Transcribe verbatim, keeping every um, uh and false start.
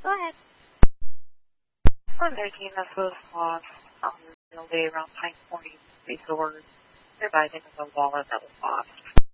Go ahead. I'm making this was lost on the day around Pine Point Resort. They're by the wallet that was lost.